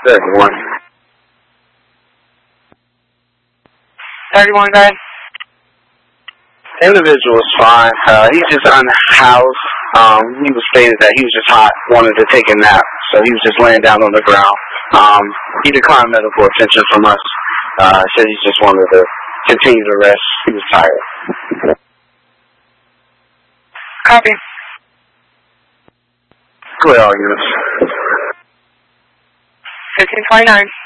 31. 31, go ahead. Individual is fine. He's just unhoused. He was stated that he was just hot, wanted to take a nap, so he was just laying down on the ground. He declined medical attention from us. Said he just wanted to continue to rest. He was tired. Copy. Clear all units. 1529.